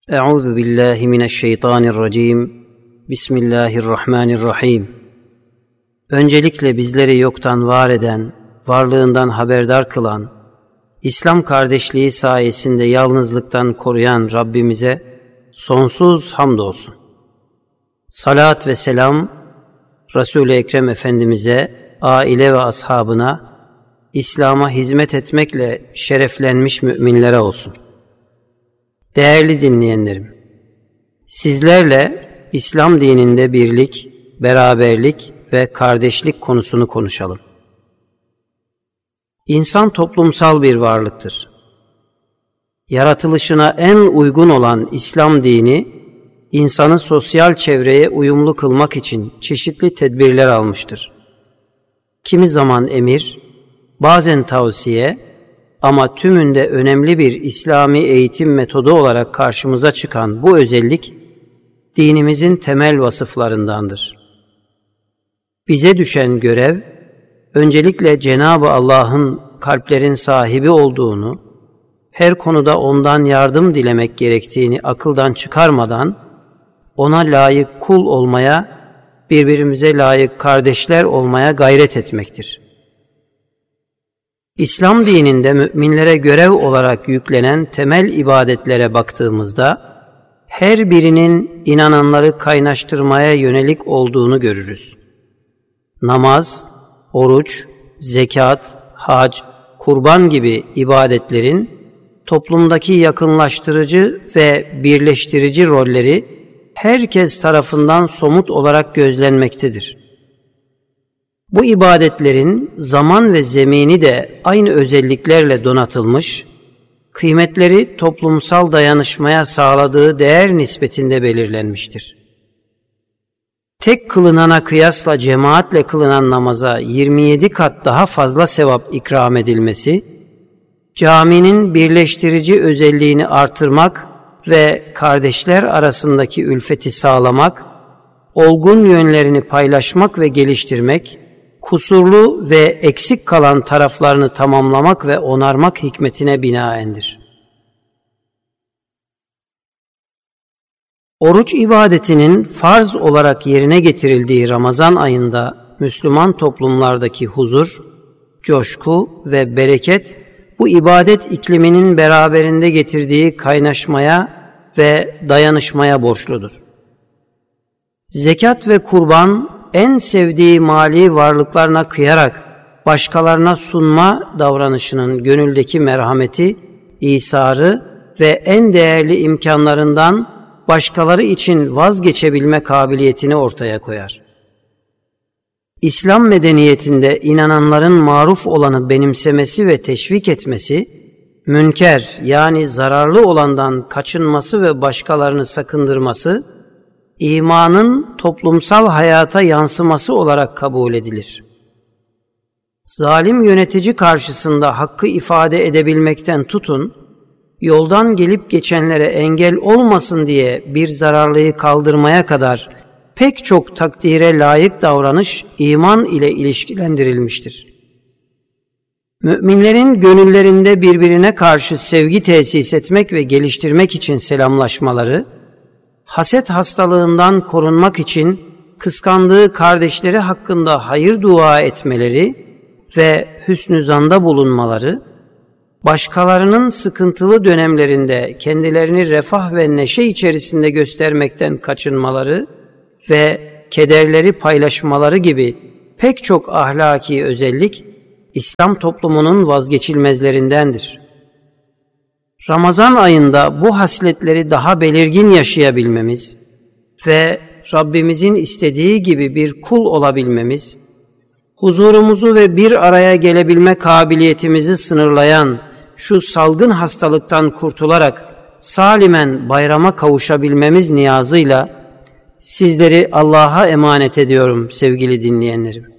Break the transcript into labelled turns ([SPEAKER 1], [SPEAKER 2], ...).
[SPEAKER 1] Euzu billahi mineşşeytanirracim. Bismillahirrahmanirrahim. Öncelikle bizleri yoktan var eden, varlığından haberdar kılan, İslam kardeşliği sayesinde yalnızlıktan koruyan Rabbimize sonsuz hamdolsun. Salat ve selam Resul-i Ekrem Efendimiz'e, aile ve ashabına, İslam'a hizmet etmekle şereflenmiş müminlere olsun. Değerli dinleyenlerim, sizlerle İslam dininde birlik, beraberlik ve kardeşlik konusunu konuşalım. İnsan toplumsal bir varlıktır. Yaratılışına en uygun olan İslam dini, insanı sosyal çevreye uyumlu kılmak için çeşitli tedbirler almıştır. Kimi zaman emir, bazen tavsiye, ama tümünde önemli bir İslami eğitim metodu olarak karşımıza çıkan bu özellik, dinimizin temel vasıflarındandır. Bize düşen görev, öncelikle Cenab-ı Allah'ın kalplerin sahibi olduğunu, her konuda ondan yardım dilemek gerektiğini akıldan çıkarmadan, ona layık kul olmaya, birbirimize layık kardeşler olmaya gayret etmektir. İslam dininde müminlere görev olarak yüklenen temel ibadetlere baktığımızda, her birinin inananları kaynaştırmaya yönelik olduğunu görürüz. Namaz, oruç, zekat, hac, kurban gibi ibadetlerin toplumdaki yakınlaştırıcı ve birleştirici rolleri herkes tarafından somut olarak gözlenmektedir. Bu ibadetlerin zaman ve zemini de aynı özelliklerle donatılmış, kıymetleri toplumsal dayanışmaya sağladığı değer nispetinde belirlenmiştir. Tek kılınana kıyasla cemaatle kılınan namaza 27 kat daha fazla sevap ikram edilmesi, caminin birleştirici özelliğini artırmak ve kardeşler arasındaki ülfeti sağlamak, olgun yönlerini paylaşmak ve geliştirmek, kusurlu ve eksik kalan taraflarını tamamlamak ve onarmak hikmetine binaendir. Oruç ibadetinin farz olarak yerine getirildiği Ramazan ayında Müslüman toplumlardaki huzur, coşku ve bereket bu ibadet ikliminin beraberinde getirdiği kaynaşmaya ve dayanışmaya borçludur. Zekat ve kurban en sevdiği mali varlıklarına kıyarak başkalarına sunma davranışının gönüldeki merhameti, İsarı ve en değerli imkanlarından başkaları için vazgeçebilme kabiliyetini ortaya koyar. İslam medeniyetinde inananların maruf olanı benimsemesi ve teşvik etmesi, münker yani zararlı olandan kaçınması ve başkalarını sakındırması, İmanın toplumsal hayata yansıması olarak kabul edilir. Zalim yönetici karşısında hakkı ifade edebilmekten tutun, yoldan gelip geçenlere engel olmasın diye bir zararlıyı kaldırmaya kadar pek çok takdire layık davranış iman ile ilişkilendirilmiştir. Müminlerin gönüllerinde birbirine karşı sevgi tesis etmek ve geliştirmek için selamlaşmaları, haset hastalığından korunmak için kıskandığı kardeşleri hakkında hayır dua etmeleri ve hüsnü zanda bulunmaları, başkalarının sıkıntılı dönemlerinde kendilerini refah ve neşe içerisinde göstermekten kaçınmaları ve kederleri paylaşmaları gibi pek çok ahlaki özellik İslam toplumunun vazgeçilmezlerindendir. Ramazan ayında bu hasletleri daha belirgin yaşayabilmemiz ve Rabbimizin istediği gibi bir kul olabilmemiz, huzurumuzu ve bir araya gelebilme kabiliyetimizi sınırlayan şu salgın hastalıktan kurtularak salimen bayrama kavuşabilmemiz niyazıyla sizleri Allah'a emanet ediyorum sevgili dinleyenlerim.